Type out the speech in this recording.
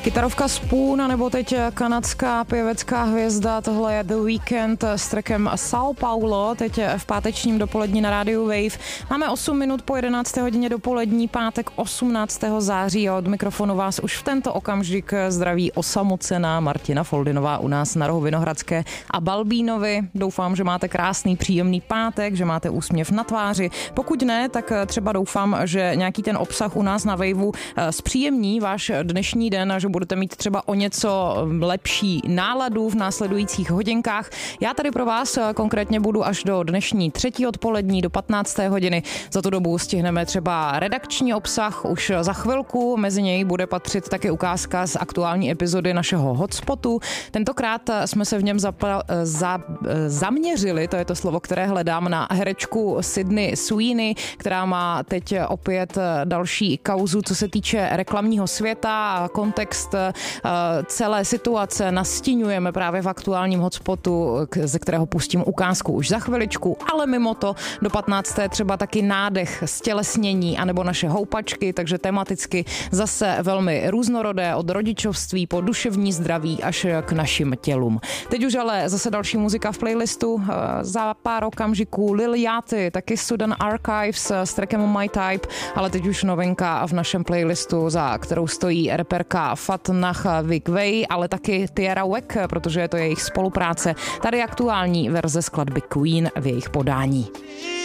Kytarovka Spoon, nebo teď kanadská pěvecká hvězda, tohle je The Weeknd s trackem São Paulo, teď v pátečním dopolední na rádiu Wave. Máme 8 minut po 11. hodině dopolední, pátek 18. září a od mikrofonu vás už v tento okamžik zdraví osamocená Martina Foldinová u nás na rohu Vinohradské a Balbínovi. Doufám, že máte krásný, příjemný pátek, že máte úsměv na tváři. Pokud ne, tak třeba doufám, že nějaký ten obsah u nás na Waveu zpříjemní váš dnešní den a že budete mít třeba o něco lepší náladu v následujících hodinkách. Já tady pro vás konkrétně budu až do dnešní 3. odpolední, do 15. hodiny. Za tu dobu stihneme třeba redakční obsah už za chvilku, mezi něj bude patřit taky ukázka z aktuální epizody našeho hotspotu. Tentokrát jsme se v něm zaměřili, to je to slovo, které hledám, na herečku Sydney Sweeney, která má teď opět další kauzu, co se týče reklamního světa a kontext celé situace nastíňujeme právě v aktuálním hotspotu, ze kterého pustím ukázku už za chviličku, ale mimo to do 15. třeba taky nádech, stělesnění anebo naše houpačky, takže tematicky zase velmi různorodé od rodičovství po duševní zdraví až k našim tělům. Teď už ale zase další muzika v playlistu, za pár okamžiků Lil Yachty, taky Sudan Archives s trackem My Type, ale teď už novinka v našem playlistu, za kterou stojí reperka Fatnach Wigway, ale taky Tierra Whack, protože je to jejich spolupráce. Tady aktuální verze skladby Queen v jejich podání.